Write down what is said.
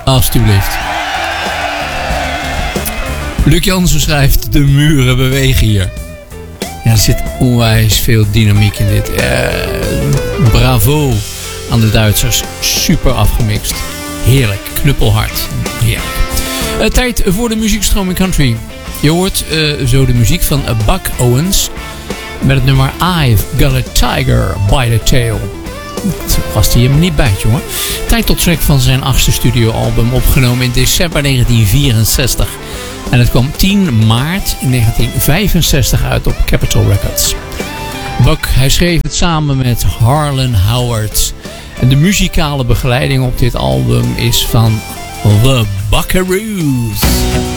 Alsjeblieft. Luc Jansen schrijft: de muren bewegen hier. Ja, er zit onwijs veel dynamiek in dit. Bravo aan de Duitsers. Super afgemixt. Heerlijk. Knuppelhard. Heerlijk. Tijd voor de muziekstroom in country. Je hoort zo de muziek van Buck Owens met het nummer I've Got a Tiger by the Tail. Dat was hij hem niet bij, jongen. Titeltrack van zijn 8e studioalbum, opgenomen in december 1964. En het kwam 10 maart 1965 uit op Capitol Records. Buck, hij schreef het samen met Harlan Howard. En de muzikale begeleiding op dit album is van The Buckaroos.